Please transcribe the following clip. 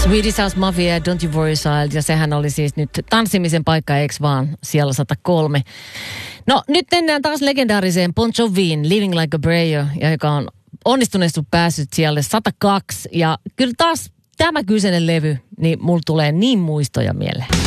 Swedish House Mafia, Don't You Worry Child, ja sehän oli siis nyt tanssimisen paikka, eikö vaan, siellä 103. No nyt mennään taas legendaariseen Bon Joviin, Living Like a Prayer, ja joka on onnistuneesti päässyt siellä 102. Ja kyllä taas tämä kyseinen levy, niin mulla tulee niin muistoja mieleen.